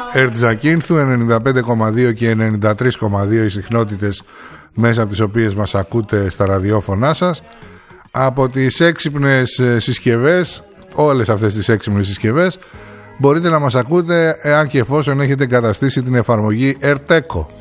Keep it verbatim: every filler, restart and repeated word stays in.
Ερτζακίνθου, ενενήντα πέντε κόμμα δύο και ενενήντα τρία κόμμα δύο οι συχνότητες μέσα από τις οποίες μας ακούτε στα ραδιόφωνά σας. Από τις έξυπνες συσκευές, όλες αυτές τις έξυπνες συσκευές, μπορείτε να μας ακούτε εάν και εφόσον έχετε εγκαταστήσει την εφαρμογή AirTeco.